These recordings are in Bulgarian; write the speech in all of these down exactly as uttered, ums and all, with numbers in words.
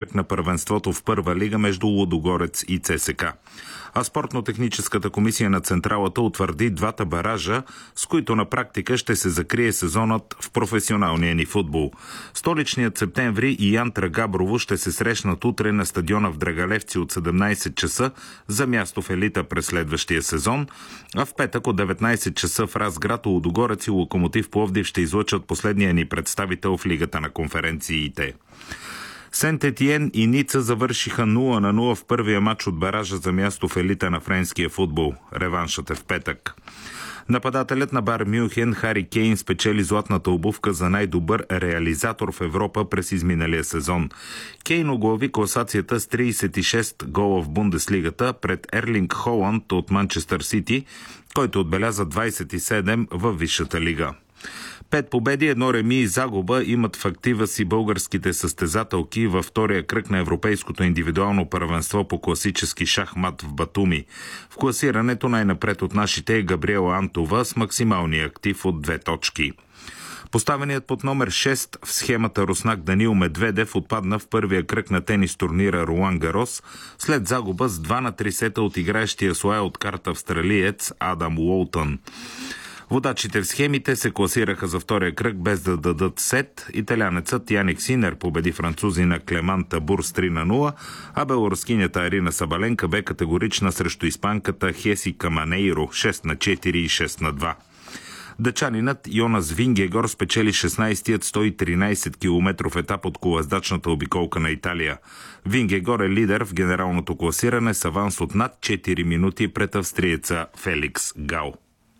кръг на първенството в първа лига между Лудогорец и ЦСКА. А спортно-техническата комисия на Централата утвърди двата баража, с които на практика ще се закрие сезонът в професионалния ни футбол. Столичният Септември и Янтра Габрово ще се срещнат утре на стадиона в Драгалевци от седемнайсет часа за място в елита през следващия сезон, а в петък от деветнайсет часа в Разград Лудогорец и Локомотив Пловдив ще излъчат последния ни представител в Лигата на конференциите. Сент-Етиен и Ница завършиха нула на нула в първия матч от баража за място в елита на френския футбол. Реваншът е в петък. Нападателят на Бар Мюнхен Хари Кейн спечели златната обувка за най-добър реализатор в Европа през изминалия сезон. Кейн оглави класацията с трийсет и шест гола в Бундеслигата пред Ерлинг Холанд от Манчестър Сити, който отбеляза двайсет и седем във висшата лига. Пет победи, едно реми и загуба имат в актива си българските състезателки във втория кръг на Европейското индивидуално първенство по класически шахмат в Батуми. В класирането най-напред от нашите е Габриела Антова с максималния актив от две точки. Поставеният под номер шест в схемата руснак Данил Медведев отпадна в първия кръг на тенис турнира Ролан Гарос след загуба с два на три сета от играещия слая от карта австралиец Адам Уолтън. Водачите в схемите се класираха за втория кръг без да дадат сет. Италянецът Яник Синер победи французина Клеман Табур с три на нула, а белорускинята Арина Сабаленка бе категорична срещу испанката Хеси Каманейро шест на четири и шест на два. Дъчанинът Йонас Вингегор спечели шестнайсетият сто и тринайсет километров етап от колоездачната обиколка на Италия. Вингегор е лидер в генералното класиране с аванс от над четири минути пред австриеца Феликс Гал.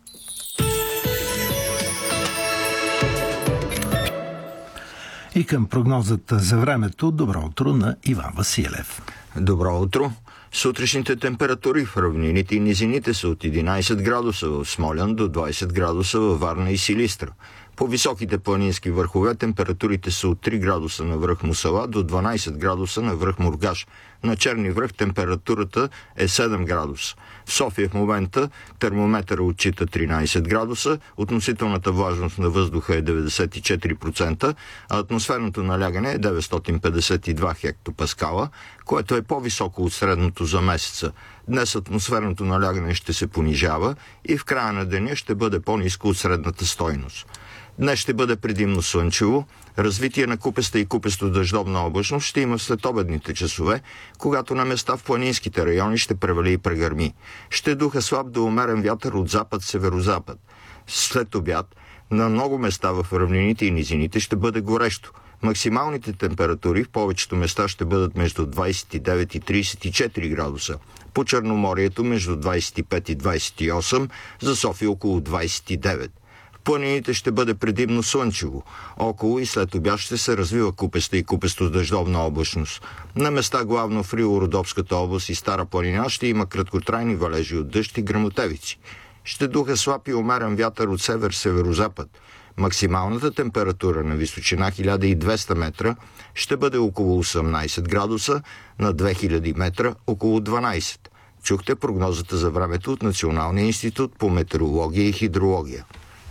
И към прогнозата за времето, добро утро на Иван Василев. Добро утро! Сутрешните температури в равнините и низините са от единайсет градуса в Смолян до двайсет градуса във Варна и Силистра. По високите планински върхове температурите са от три градуса на връх Мусала до дванайсет градуса на връх Мургаш. На Черни връх температурата е седем градуса. В София в момента термометъра отчита тринайсет градуса, относителната влажност на въздуха е деветдесет и четири процента, а атмосферното налягане е деветстотин петдесет и два хектопаскала, което е по-високо от средното за месеца. Днес атмосферното налягане ще се понижава и в края на деня ще бъде по-ниско от средната стойност. Днес ще бъде предимно слънчево. Развитие на купеста и купесто-дъждовна облачност ще има след обедните часове, когато на места в планинските райони ще превали и прегърми. Ще духа слаб до умерен вятър от запад-северозапад. След обяд на много места в равнините и низините ще бъде горещо. Максималните температури в повечето места ще бъдат между двайсет и девет и трийсет и четири градуса. По Черноморието между двайсет и пет и двайсет и осем, за София около двайсет и девет. В планините ще бъде предимно слънчево. Около и след обяд ще се развива купеста и купесто-дъждовна облачност. На места главно в Рило-Родопската област и Стара планина ще има краткотрайни валежи от дъжд и гръмотевици. Ще духа слаб и умерен вятър от север-северозапад. Максималната температура на височина хиляда и двеста метра ще бъде около осемнайсет градуса, на две хиляди метра около дванайсет. Чухте прогнозата за времето от Националния институт по метеорология и хидрология.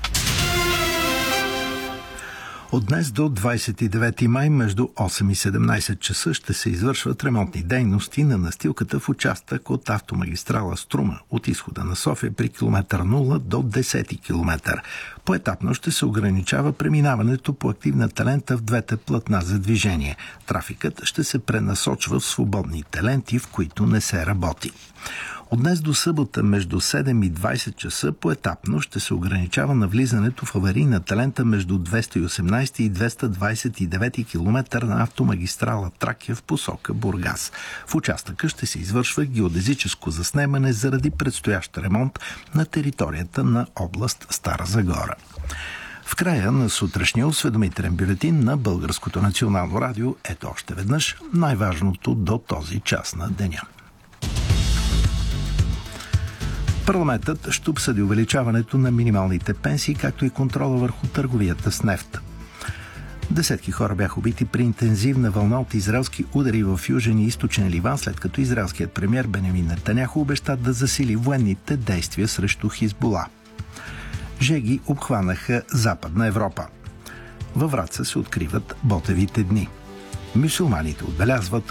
От днес до двайсет и девети май между осем и седемнайсет часа ще се извършват ремонтни дейности на настилката в участък от автомагистрала Струма от изхода на София при километър нула до десети километър. Поетапно ще се ограничава преминаването по активната лента в двете платна за движение. Трафикът ще се пренасочва в свободните ленти, в които не се работи. От днес до събота между седем и двайсет часа поетапно ще се ограничава навлизането в аварийната лента между двеста и осемнайсети и двеста двайсет и девети километър на автомагистрала Тракия в посока Бургас. В участъка ще се извършва геодезическо заснемане заради предстоящ ремонт на територията на област Стара Загора. В края на сутрешния осведомителен бюлетин на Българското национално радио ето още веднъж най-важното до този час на деня. Парламентът ще обсъди увеличаването на минималните пенсии, както и контрола върху търговията с нефт. Десетки хора бяха убити при интензивна вълна от израелски удари в Южен и Източен Ливан, след като израелският премиер Бенямин Нетаняху обеща да засили военните действия срещу Хизбула. Жеги обхванаха Западна Европа. Във Враца се откриват Ботевите дни. Мюсюлманите отбелязват